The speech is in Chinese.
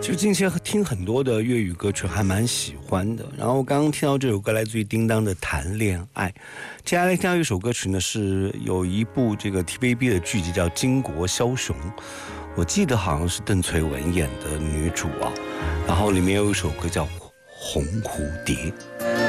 就近期听很多的粤语歌曲，还蛮喜欢的。然后刚刚听到这首歌来自于叮当的《谈恋爱》。接下来听到一首歌曲呢，是有一部这个 TVB 的剧集叫《巾帼枭雄》，我记得好像是邓萃雯演的女主啊。然后里面有一首歌叫《红蝴蝶》。